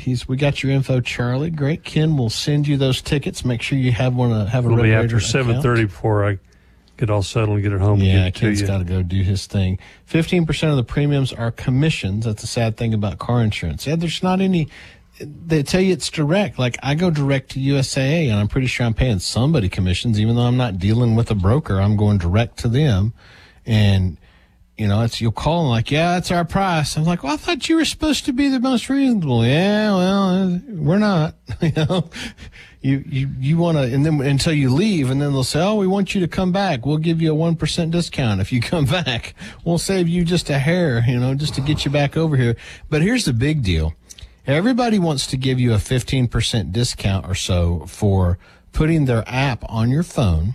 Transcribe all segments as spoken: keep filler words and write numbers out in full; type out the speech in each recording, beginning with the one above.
he's we got your info, Charlie. Great. Ken will send you those tickets. Make sure you have one. Uh, have a It'll Red be Raider after seven thirty before I get all settled and get it home. Yeah, and Ken's got to go do his thing. Fifteen percent of the premiums are commissions. That's the sad thing about car insurance. Yeah, there's not any. They tell you it's direct. Like, I go direct to U S A A, and I'm pretty sure I'm paying somebody commissions, even though I'm not dealing with a broker. I'm going direct to them, and you know, it's you'll call them like, yeah, that's our price. I'm like, well, I thought you were supposed to be the most reasonable. Yeah, well, we're not. you know, you you you want to, and then until you leave, and then they'll say, oh, we want you to come back. We'll give you a one percent discount if you come back. We'll save you just a hair, you know, just to get you back over here. But here's the big deal. Everybody wants to give you a fifteen percent discount or so for putting their app on your phone,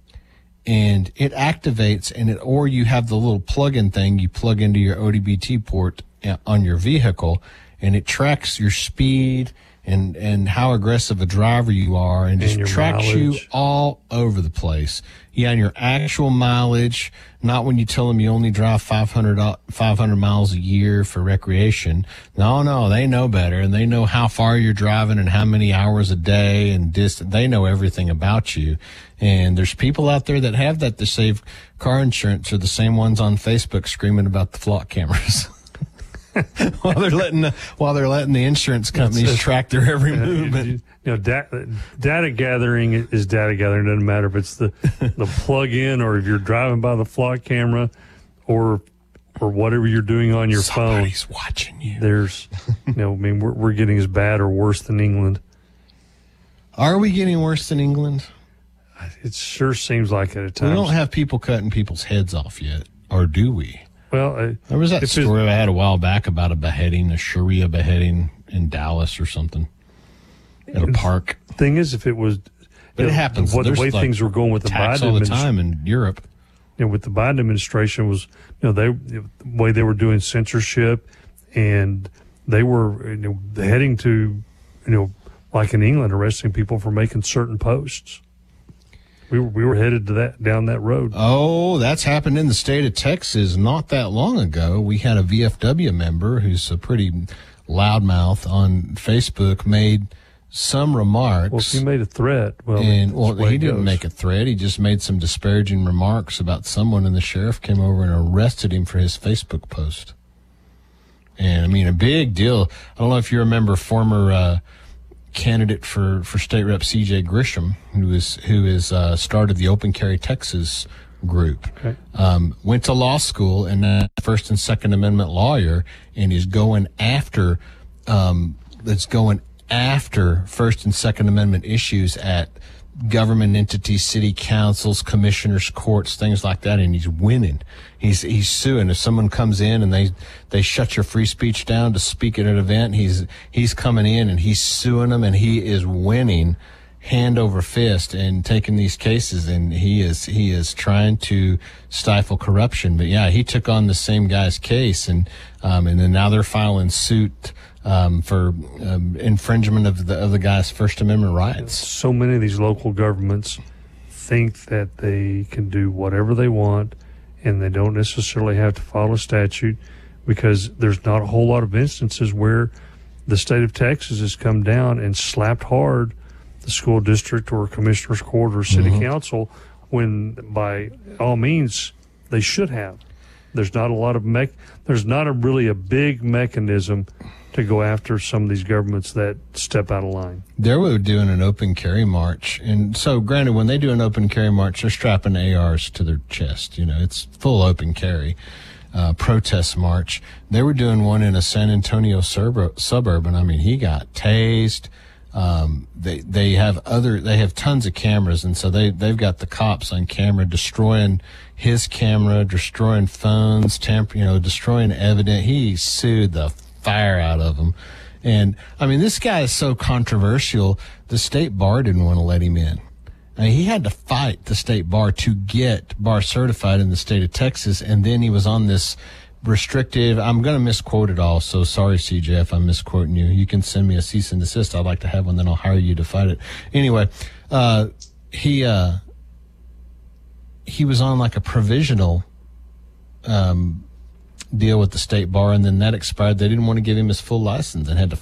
and it activates, and it, or you have the little plug-in thing you plug into your O D B T port on your vehicle, and it tracks your speed and, and how aggressive a driver you are, and just and tracks mileage. you all over the place. Yeah, and your actual mileage, not when you tell them you only drive five hundred, five hundred miles a year for recreation. No, no, they know better, and they know how far you're driving and how many hours a day and distance. They know everything about you. And there's people out there that have that to save car insurance, are the same ones on Facebook screaming about the flock cameras. while they're letting the, while they're letting the insurance companies track their every movement. You, you know, da- data gathering is data gathering. It doesn't matter if it's the the plug-in or if you're driving by the flock camera, or or whatever you're doing on your phone. Somebody's watching you. There's, you know, I mean, we're we're getting as bad or worse than England. Are we getting worse than England? It sure seems like it at times. We don't have people cutting people's heads off yet, or do we? Well, uh, there was that if story I had a while back about a beheading, a Sharia beheading in Dallas or something at a park. Thing is, if it was, but it know, happens. The, the way like things were going with the Biden all the time in Europe. You know, with the Biden administration was, you know, they the way they were doing censorship, and they were, you know, heading to, you know, like in England, arresting people for making certain posts. We were, we were headed to that down that road. Oh, that's happened in the state of Texas not that long ago. We had a V F W member who's a pretty loudmouth on Facebook made some remarks. Well, if he made a threat, well, and well, he didn't goes. make a threat. He just made some disparaging remarks about someone, and the sheriff came over and arrested him for his Facebook post. And I mean, a big deal. I don't know if you remember former uh, candidate for, for state rep C J Grisham, who is who is uh, started the Open Carry Texas group. Okay. Um, went to law school and uh, First and Second Amendment lawyer, and is going after um, that's going after First and Second Amendment issues at government entities, city councils, commissioners, courts, things like that, and he's winning. He's he's suing. If someone comes in and they they shut your free speech down to speak at an event, he's he's coming in and he's suing them, and he is winning hand over fist and taking these cases, and he is he is trying to stifle corruption. But yeah, he took on the same guy's case, and um, and then now they're filing suit um, for um, infringement of the of the guy's First Amendment rights. So many of these local governments think that they can do whatever they want, and they don't necessarily have to follow statute, because there's not a whole lot of instances where the state of Texas has come down and slapped hard the school district or commissioner's court or city mm-hmm. council, when by all means they should have. There's not a lot of mech. There's not a really a big mechanism to go after some of these governments that step out of line. They were doing an open carry march, and so granted, when they do an open carry march, they're strapping A Rs to their chest. You know, it's full open carry. Uh, protest march. They were doing one in a San Antonio suburb, suburb and I mean, he got tased. Um, they, they have other, they have tons of cameras, and so they, they've got the cops on camera destroying his camera, destroying phones, tamper, you know, destroying evidence. He sued the fire out of them. And I mean, this guy is so controversial, the state bar didn't want to let him in. I mean, he had to fight the state bar to get bar certified in the state of Texas, and then he was on this restrictive, I'm going to misquote it all, so sorry, C J, if I'm misquoting you. You can send me a cease and desist. I'd like to have one, then I'll hire you to fight it. Anyway, uh, he uh, he was on like a provisional um, deal with the state bar, and then that expired. They didn't want to give him his full license and had to